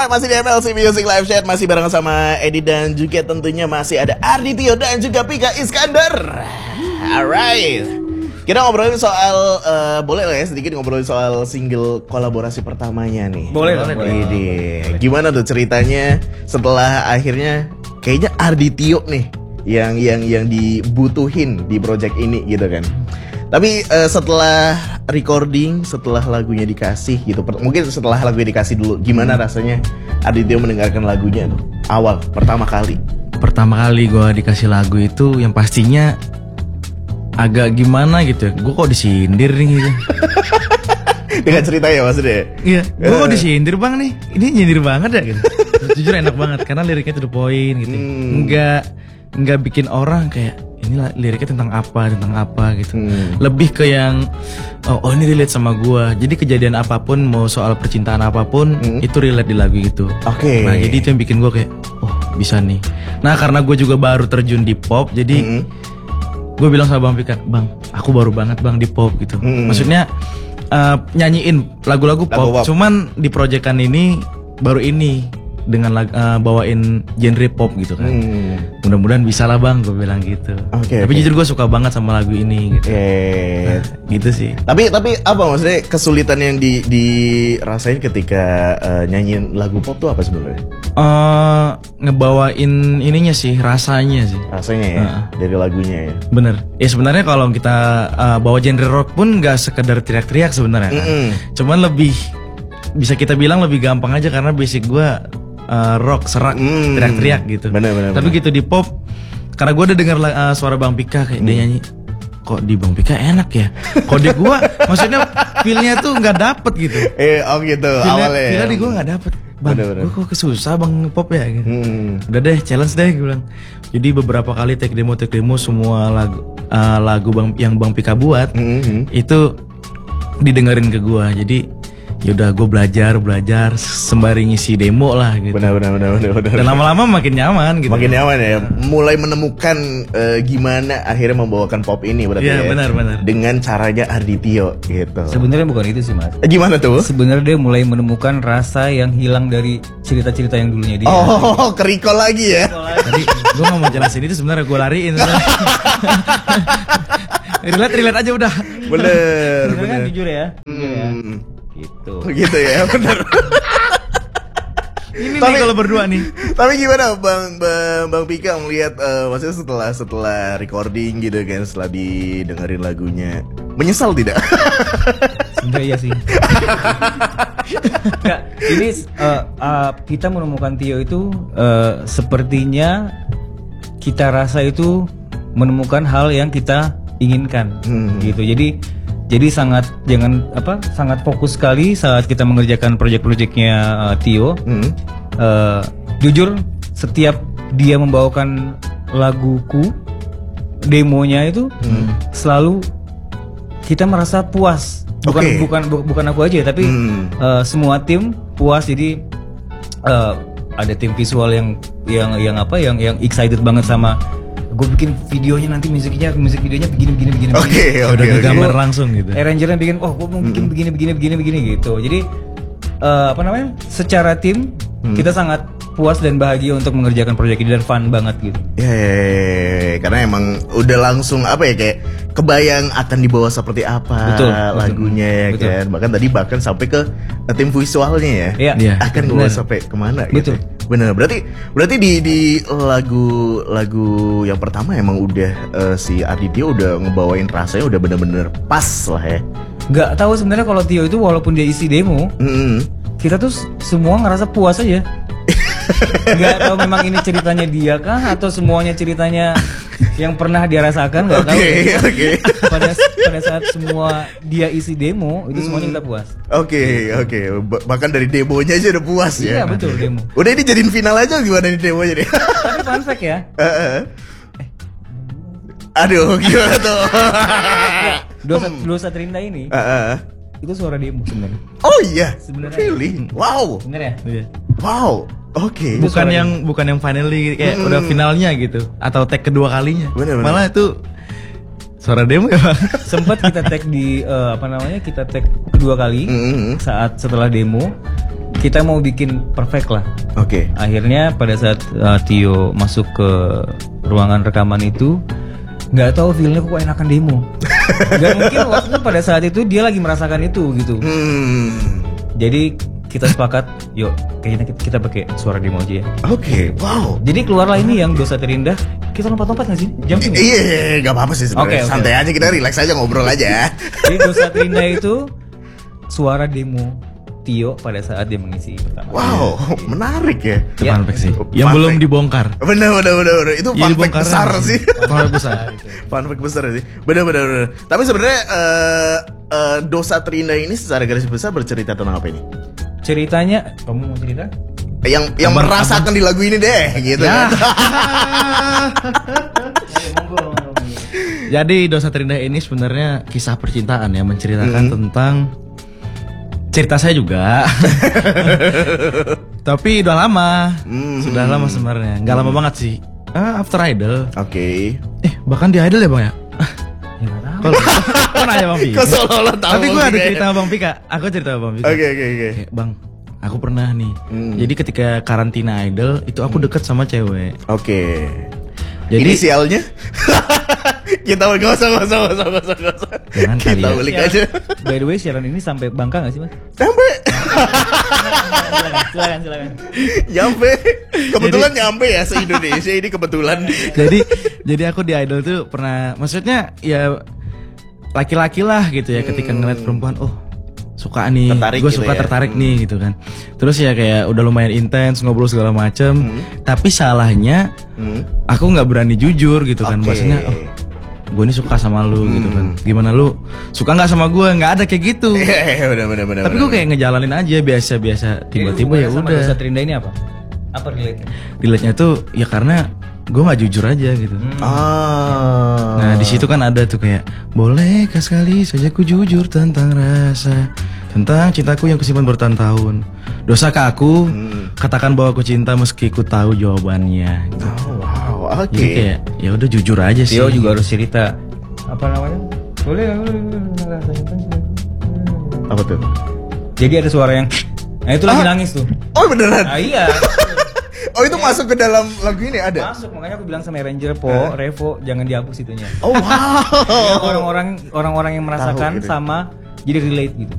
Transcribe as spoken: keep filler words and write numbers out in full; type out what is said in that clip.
masih di M L C Music Live Chat, masih bareng sama Edi dan juga tentunya masih ada Arditio dan juga Pika Iskandar. Alright, kita ngobrolin soal uh, boleh lah ya sedikit ngobrolin soal single kolaborasi pertamanya nih. Boleh lah. Ini gimana tuh ceritanya setelah akhirnya kayaknya Arditio nih yang yang yang dibutuhin di project ini gitu kan. Tapi uh, setelah recording, setelah lagunya dikasih gitu, per- mungkin setelah lagunya dikasih dulu, gimana hmm. rasanya Arditio mendengarkan lagunya tuh awal pertama kali? Pertama kali gue dikasih lagu itu yang pastinya agak gimana gitu, gue kok disindir nih gitu. Dengan ceritanya maksudnya? Iya, gue kok disindir bang nih, ini nyindir banget ya gitu. Jujur enak banget karena liriknya to the point gitu, hmm. nggak nggak bikin orang kayak ini liriknya tentang apa, tentang apa gitu. Hmm. Lebih ke yang oh, oh ini relate sama gua. Jadi kejadian apapun, mau soal percintaan apapun, hmm. itu relate di lagu itu. Oke. Okay. Nah jadi itu yang bikin gua kayak oh bisa nih. Nah karena gua juga baru terjun di pop, jadi hmm. gua bilang sama Bang Pika, Bang, aku baru banget bang di pop gitu. Hmm. Maksudnya uh, nyanyiin lagu-lagu pop, pop, cuman di proyekan ini baru ini dengan uh, bawain genre pop gitu kan. Hmm. Mudah-mudahan bisa lah bang, gue bilang gitu. Okay, tapi okay. jujur gue suka banget sama lagu ini gitu. Okay. Nah, gitu sih. Tapi tapi apa maksudnya kesulitan yang di dirasain ketika uh, nyanyiin lagu pop tuh apa sebenarnya? Uh, ngebawain ininya sih, rasanya sih. Rasanya ya, uh. dari lagunya ya. Bener. Ya sebenarnya kalau kita uh, bawa genre rock pun nggak sekedar teriak-teriak sebenarnya. Kan? Mm-hmm. Cuman lebih bisa kita bilang lebih gampang aja karena basic gue Uh, rock, serak, hmm, teriak-teriak gitu. Bener, bener, tapi bener. gitu di pop, karena gue udah denger uh, suara Bang Pika kayak hmm. dia nyanyi, kok di Bang Pika enak ya. Kok di gue, maksudnya feelnya tuh nggak dapet gitu. Eh, oh gitu feelnya, awalnya. Feelnya di gue nggak dapet. Bang, gue kok kesusah bang pop ya. Gitu. Hmm. Udah deh, challenge deh gue bilang. Jadi beberapa kali take demo, take demo semua lagu uh, lagu bang yang Bang Pika buat hmm. itu didengerin ke gue. Jadi yaudah gue belajar belajar sembari ngisi demo lah gitu. Benar benar benar benar. Dan lama-lama makin nyaman gitu. Makin nyaman ya. Mulai menemukan uh, gimana akhirnya membawakan pop ini berarti ya. Iya benar benar. Dengan caranya Arditio gitu. Sebenarnya bukan itu sih mas. Gimana tuh? Sebenarnya dia mulai menemukan rasa yang hilang dari cerita-cerita yang dulunya dia. Oh, kerikol lagi ya. Tadi gue nggak mau jelasin itu sebenarnya gue lariin. relate relate aja udah. Bener. Bener kan jujur ya. Hmm. Jujur ya. Gitu. Gitu ya, benar. Ini tapi, nih kalau berdua nih. Tapi gimana Bang Bang, Bang Pika melihat uh, maksudnya setelah setelah recording gitu kan, setelah didengerin lagunya, menyesal tidak? Sebenarnya iya sih. Nggak, ini uh, uh, kita menemukan Tio itu uh, sepertinya kita rasa itu menemukan hal yang kita inginkan, hmm. gitu. Jadi Jadi sangat jangan apa sangat fokus sekali saat kita mengerjakan proyek-proyeknya uh, Tio. Hmm. Uh, jujur setiap dia membawakan laguku, demonya itu hmm. selalu kita merasa puas. Bukan okay. bukan bu, bukan aku aja tapi hmm. uh, semua tim puas. Jadi uh, ada tim visual yang yang yang apa yang yang excited banget sama gue bikin videonya nanti musiknya musik videonya begini begini begini. Oke okay, oke. Okay, udah gambar okay. langsung gitu. Arrangernya bikin oh gue mau bikin mm-hmm. begini begini begini begini gitu. Jadi uh, apa namanya? Secara tim mm. kita sangat puas dan bahagia untuk mengerjakan proyek ini dan fun banget gitu. Ya, yeah, yeah, yeah. Karena emang udah langsung apa ya kayak kebayang akan dibawa seperti apa betul, lagunya betul, ya kan. Betul. Bahkan tadi bahkan sampai ke tim visualnya ya. Iya. Yeah. Akan dibawa sampai kemana betul. gitu. Bener, berarti berarti di di lagu lagu yang pertama emang udah uh, si Arditio udah ngebawain rasanya udah bener-bener pas lah ya. Nggak tahu sebenarnya kalau Tio itu walaupun dia isi demo, mm-hmm. kita tuh semua ngerasa puas aja. Nggak tahu memang ini ceritanya dia kah atau semuanya ceritanya yang pernah dia rasakan nggak okay, tahu. Oke okay. Pada pada saat semua dia isi demo itu semuanya kita puas. Oke okay, oke okay. Bahkan dari demonya aja udah puas ya. Iya betul demo. Udah ini jadiin final aja gimana nih demonya nih? Tapi fun fact ya. Uh-uh. Aduh gimana tuh? Dosa dosa Terindah ini. Uh-uh. Itu suara demo sebenarnya. Oh iya. Sebenarnya. Really? Wow. Bener ya? Iya. Wow. Oke. Okay. Bukan yang demo. bukan yang finally kayak hmm. udah finalnya gitu atau tag kedua kalinya. Bener, bener. Malah itu suara demo ya Bang. Sempat kita tag di uh, apa namanya? Kita tag kedua kali mm-hmm. saat setelah demo kita mau bikin perfect lah. Oke. Akhirnya pada saat uh, Tio masuk ke ruangan rekaman itu, nggak tahu feelnya kok enakan demo. Gak mungkin waktu pada saat itu dia lagi merasakan itu gitu. Hmm. Jadi kita sepakat, yuk kayaknya kita, kita pakai suara demo aja ya. Oke. Wow. Jadi keluarlah ini yang Dosa Terindah. Kita lompat-lompat nggak sih? Jumping. ya? Iya, nggak apa-apa sih sebenarnya. Oke, oke. Santai aja, kita relax aja ngobrol aja. Jadi Dosa Terindah itu suara demo Tio pada saat dia mengisi pertama. Wow, menarik ya. Itu Ya. fun fact sih. Fun Yang belum fact. dibongkar. Bener bener bener bener. Itu Iya, fun fact dibongkar besar aja. sih. Fun fact besar. Fun fact besar sih. Bener bener bener. Tapi sebenarnya eh, eh, Dosa Terindah ini secara garis besar bercerita tentang apa ini? Ceritanya, kamu mau cerita? Yang yang Abang- merasakan di lagu ini deh, gitu Ya. kan. Jadi Dosa Terindah ini sebenarnya kisah percintaan ya, menceritakan Hmm. tentang cerita saya juga. Tapi udah lama. Hmm. Sudah lama sebenarnya. Nggak lama banget sih. Ah, after Idol. Oke. Eh, bahkan di Idol ya, Bang ya? Ya nggak tahu. Kalau kok nanya Bang Pika? Kok seolah-olah tahu Tapi gue Bang ada Pika? cerita sama Bang Pika. Aku cerita sama Bang Pika. Oke oke oke. Kayak, Bang, aku pernah nih. Hmm. Jadi ketika karantina Idol itu aku deket sama cewek. Oke. Jadi Inisialnya? Kita nggak usah nggak usah nggak usah nggak usah nggak usah. Jangan kali Kita ya. balik Ya, aja. By the way, siaran ini sampai Bangka nggak sih mas? Sampai. silakan, silakan, silakan. Nyampe. Kebetulan nyampe ya se Indonesia ini kebetulan. jadi jadi aku di Idol tuh pernah, maksudnya ya laki-laki lah gitu ya, ketika ngeliat perempuan, oh suka nih, Tertarik gue gitu suka ya. tertarik Hmm. nih gitu kan. Terus ya kayak udah lumayan intens ngobrol segala macem. Hmm. Tapi salahnya Hmm. aku nggak berani jujur gitu kan. Oke. Maksudnya, oh gue ini suka sama lu Hmm. gitu kan. Gimana lu suka nggak sama gue? Nggak ada kayak gitu. Iya, benar benar benar. Tapi gue kayak ngejalanin aja biasa-biasa. Tiba-tiba ya Sama udah. Dosa Terindah ini apa? Apa relate? Relate-nya tuh ya karena gue nggak jujur aja gitu. Ah. Nah di situ kan ada tuh kayak, bolehkah sekali saja ku jujur tentang rasa, tentang cintaku yang kusimpan bertahun-tahun. Dosakah aku Hmm. katakan bahwa aku cinta meski ku tahu jawabannya. Gitu. Oh, wow, oke. Jadi kayak ya udah jujur aja sih. Tio juga harus cerita. Apa namanya? Boleh, boleh, boleh, boleh. Apa tuh? Jadi ada suara yang, nah itu lagi Ah. nangis tuh. Oh beneran? Ah iya. Oh itu masuk ke dalam lagu ini ada? Masuk, makanya aku bilang sama Ranger Po, Revo jangan dihapus itunya. Oh wow. Biar orang-orang orang-orang yang merasakan Tahu gitu. sama jadi relate gitu.